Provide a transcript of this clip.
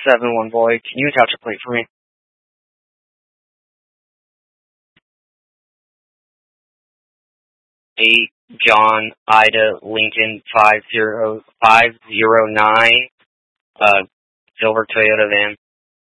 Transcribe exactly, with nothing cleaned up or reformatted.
seven one boy. Can you attach a plate for me? Eight John Ida Lincoln five zero five zero nine. Uh, silver Toyota van.